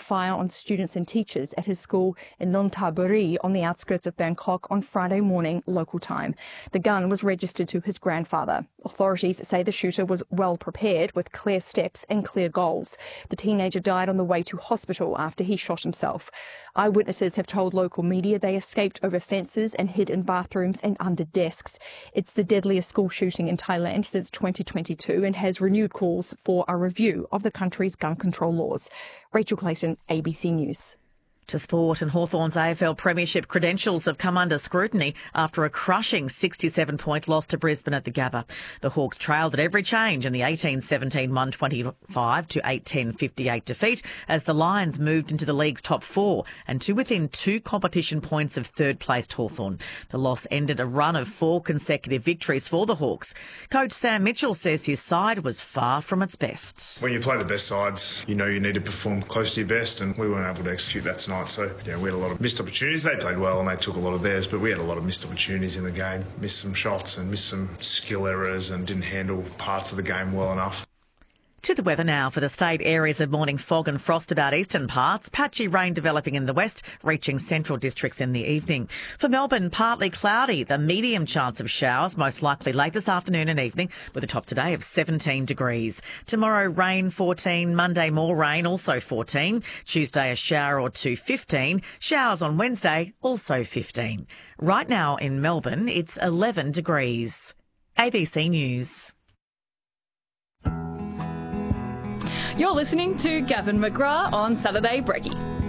fire on students and teachers at his school in Nonthaburi on the outskirts of Bangkok on Friday morning, local time. The gun was registered to his grandfather. Authorities say the shooter was well prepared with clear steps and clear goals. The teenager died on the way to hospital after he shot himself. Eyewitnesses have told local media they escaped over fences and hid in bathrooms and under desks. It's the deadliest school shooting in Thailand since 2022 and has renewed calls for a review of the country's gun control laws. Rachel Clayton, ABC News. To sport, and Hawthorn's AFL Premiership credentials have come under scrutiny after a crushing 67-point loss to Brisbane at the Gabba. The Hawks trailed at every change in the 18-17 125 to 18-58 defeat as the Lions moved into the league's top four and to within 2 competition points of third-placed Hawthorn. The loss ended a run of 4 consecutive victories for the Hawks. Coach Sam Mitchell says his side was far from its best. When you play the best sides, you know you need to perform close to your best, and we weren't able to execute that tonight. So, we had a lot of missed opportunities. They played well and they took a lot of theirs, but we had a lot of missed opportunities in the game. Missed some shots and missed some skill errors and didn't handle parts of the game well enough. To the weather now. For the state, areas of morning fog and frost about eastern parts. Patchy rain developing in the west, reaching central districts in the evening. For Melbourne, partly cloudy. The medium chance of showers, most likely late this afternoon and evening, with a top today of 17 degrees. Tomorrow, rain 14. Monday, more rain, also 14. Tuesday, a shower or two, 15. Showers on Wednesday, also 15. Right now in Melbourne, it's 11 degrees. ABC News. You're listening to Gavin McGrath on Saturday Brekkie.